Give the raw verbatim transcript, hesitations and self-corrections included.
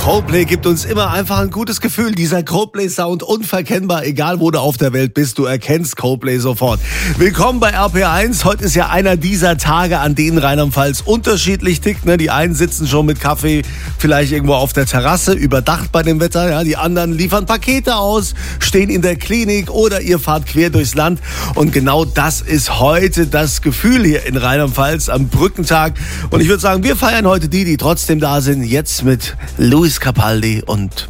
Coldplay gibt uns immer einfach ein gutes Gefühl. Dieser Coldplay-Sound unverkennbar, egal wo du auf der Welt bist, du erkennst Coldplay sofort. Willkommen bei R P eins. Heute ist ja einer dieser Tage, an denen Rheinland-Pfalz unterschiedlich tickt. Ne? Die einen sitzen schon mit Kaffee vielleicht irgendwo auf der Terrasse, überdacht bei dem Wetter. Ja? Die anderen liefern Pakete aus, stehen in der Klinik oder ihr fahrt quer durchs Land. Und genau das ist heute das Gefühl hier in Rheinland-Pfalz am Brückentag. Und ich würde sagen, wir feiern heute die, die trotzdem da sind. Jetzt mit Luis Capaldi und